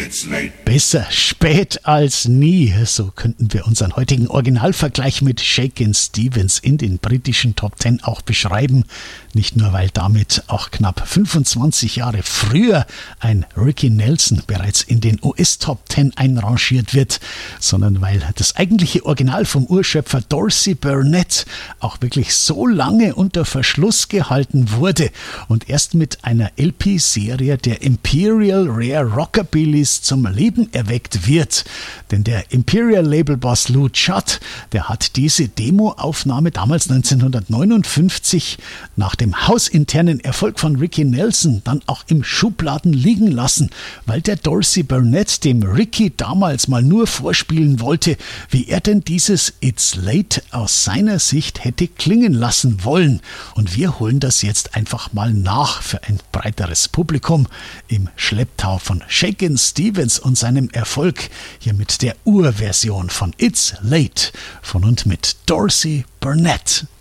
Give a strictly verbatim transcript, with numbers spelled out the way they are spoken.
It's late. Besser spät als nie, so könnten wir unseren heutigen Originalvergleich mit Shakin' Stevens in den britischen Top Ten auch beschreiben. Nicht nur, weil damit auch knapp fünfundzwanzig Jahre früher ein Ricky Nelson bereits in den U S-Top Ten einrangiert wird, sondern weil das eigentliche Original vom Urschöpfer Dorsey Burnett auch wirklich so lange unter Verschluss gehalten wurde und erst mit einer L P-Serie der Imperial Rare Rockabillys zum Leben erweckt wird. Denn der Imperial-Label-Boss Lou Chudd, der hat diese Demo-Aufnahme damals neunzehnhundertneunundfünfzig nach dem hausinternen Erfolg von Ricky Nelson dann auch im Schubladen liegen lassen, weil der Dorsey Burnett dem Ricky damals mal nur vorspielen wollte, wie er denn dieses It's Late aus seiner Sicht hätte klingen lassen wollen. Und wir holen das jetzt einfach mal nach für ein breiteres Publikum im Schlepptau von Shakin' Stevens und seinem Erfolg hier mit der Urversion von It's Late von und mit Dorsey Burnett.